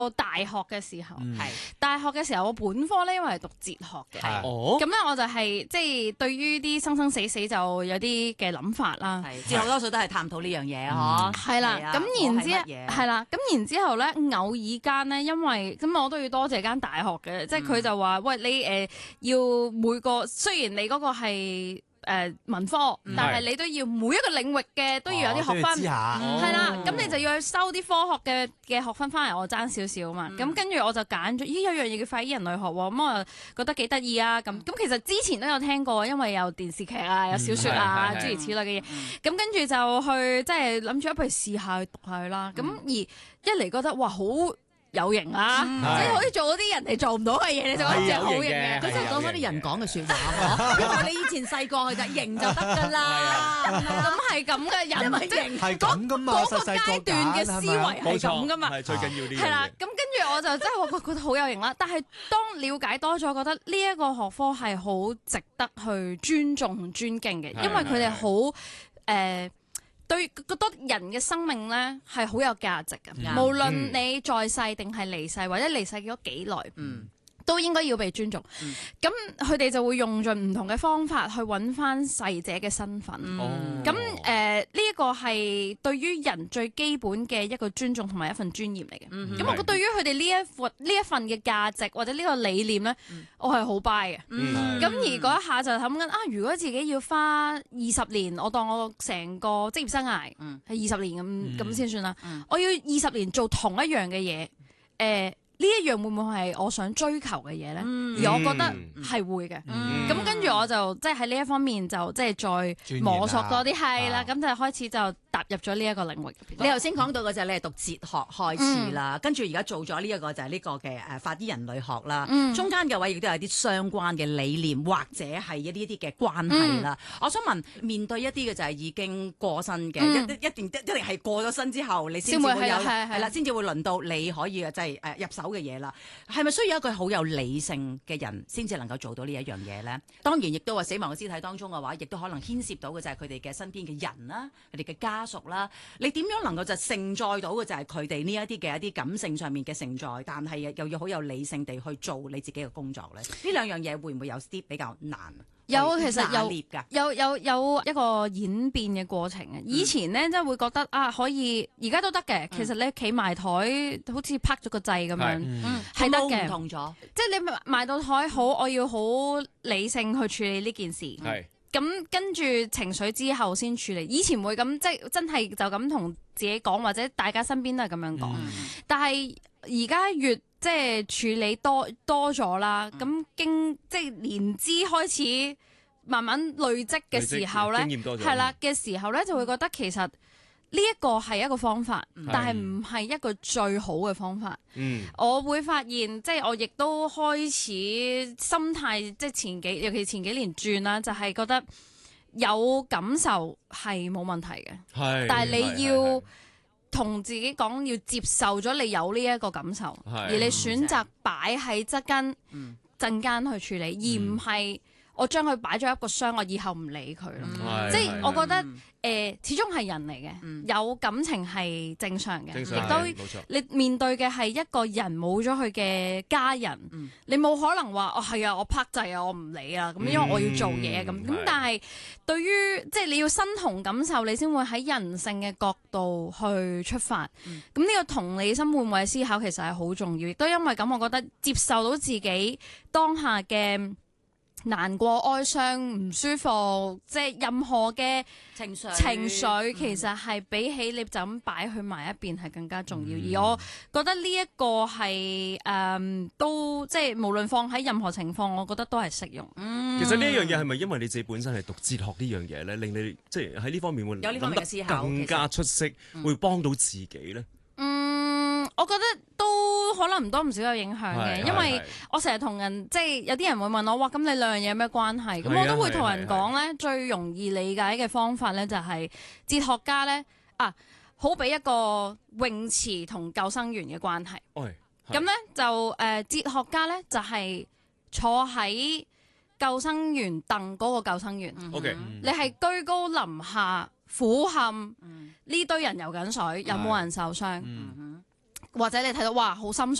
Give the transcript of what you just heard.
我大學嘅時候，大學嘅時候我本科咧，因為係讀哲學嘅，咁咧我就係即係對於啲生生死死就有啲嘅諗法啦。 哲學多數都係探討呢樣嘢嗬。 係啦，咁然之後咧，偶爾間咧，因為咁我都要多謝間大學嘅，即係佢就話喂你要每個雖然你嗰個係文科，但係你都要每一個領域嘅都要有啲學分，係啦，咁你就要去收啲科學嘅學分翻嚟，我爭少少嘛。咁跟住我就揀咗，有樣嘢叫法醫人類學喎，咁我就覺得幾得意啊。咁其實之前都有聽過，因為有電視劇啊，有小說啊，諸如此類嘅嘢。咁跟住就去即係諗住一不如試下去讀下佢啦。咁而一嚟覺得哇好有型啊！即係可以做嗰啲人哋做唔到嘅嘢，你就覺得自己好型嘅。 佢真係講嗰啲人講嘅説話，因為你以前細個去就型就得㗎啦。 咁係咁嘅人，即係咁㗎嘛， 嗰個階段嘅思維係咁㗎嘛。 係最緊要呢樣嘢。 係啦，咁跟住我就真係覺得好有型啦。但係當了解多咗，覺得呢一個學科係好值得去尊重同尊敬嘅，因為佢哋好對覺得人嘅生命咧係好有價值嘅，無論你在世定係離世，或者離世咗幾耐，都應該要被尊重。咁佢哋就會用盡唔同嘅方法去揾翻逝者嘅身份。咁呢一個係對於人最基本嘅一個尊重同埋一份尊嚴嚟嘅。咁我覺得對於佢哋呢一份嘅價值或者呢個理念咧，我係好 buy 嘅。咁而嗰一下就諗緊啊，如果自己要花20年，我當我成個職業生涯係20年咁先算啦。我要20年做同一樣嘅嘢，呢一樣會唔會係我想追求嘅嘢咧？而我覺得係會嘅。咁跟住我就即係喺呢一方面就即係再摸索多啲，係啦。咁就開始就踏入咗呢一個領域入邊。 你頭先講到嘅就係你係讀哲學開始啦，跟住而家做咗呢一個就係呢個嘅法醫人類學啦。中間嘅話亦都有啲相關嘅理念或者係一啲嘅關係啦。我想問，面對一啲嘅就係已經過身嘅，一定係過咗身之後，你先至會有係啦，先至會輪到你可以即係入手嘅嘢啦，係咪需要一個好有理性嘅人先至能夠做到呢一樣嘢咧？當然，亦都話死亡嘅屍體當中嘅話，亦都可能牽涉到嘅就係佢哋嘅身邊嘅人啦，佢哋嘅家屬啦。你點樣能夠就承載到嘅就係佢哋呢一啲嘅一啲感性上面嘅承載，但係又要好有理性地去做你自己嘅工作咧？呢兩樣嘢會唔會有啲比較難？ 有，其實有一個演變嘅過程嘅。以前咧，即係會覺得啊，可以而家都得嘅。其實你企埋台，好似拍咗個掣咁樣，係得嘅。唔同咗，即係你埋到台好，我要好理性去處理呢件事。咁跟住情緒之後先處理。以前會咁，即係真係就咁同自己講，或者大家身邊都係咁樣講。但係而家越即係處理多咗啦，咁即係年資開始慢慢累積嘅時候咧，係啦嘅時候咧，就會覺得其實呢一個係一個方法，但係唔係一個最好嘅方法。我會發現，即係我亦都開始心態，即係尤其前幾年轉啦，就係覺得有感受係冇問題嘅，但係你要同自己講，要接受咗你有呢一個感受，而你選擇擺喺陣間去處理，而唔係我將佢擺咗一個箱，我以後唔理佢咯。即係我覺得始終係人嚟嘅，有感情係正常嘅，亦都你面對嘅係一個人冇咗佢嘅家人，你冇可能話哦係啊，我拍掣啊，我唔理啊，咁因為我要做嘢咁。但係對於即係你要身同感受，你先會喺人性嘅角度去出發。咁呢個同理心換位思考其實係好重要，亦都因為咁，我覺得接受到自己當下嘅難過、哀傷、唔舒服，即係任何嘅情緒，其實係比起你就咁擺去埋一邊係更加重要。而我覺得呢一個係都即係無論放喺任何情況，我覺得都係適用。 其實呢一樣嘢係咪因為你自己本身係讀哲學呢樣嘢咧，令你即係喺呢方面會諗得更加出色，會幫到自己咧？ 我覺得都可能唔多唔少有影響嘅，因為我成日同人即係有啲人會問我，哇，咁你兩樣嘢有咩關係？咁我都會同人講咧，最容易理解嘅方法咧就係哲學家咧好比一個泳池同救生員嘅關係。咁咧就哲學家咧就係坐喺救生員凳嗰個救生員，你係居高臨下俯瞰呢堆人游緊水，有冇人受傷？ 或者你睇到哇好心